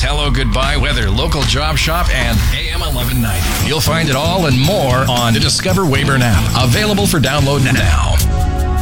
hello, goodbye, weather, local job shop, and AM 1190. You'll find it all and more on the Discover Weyburn app. Available for download now.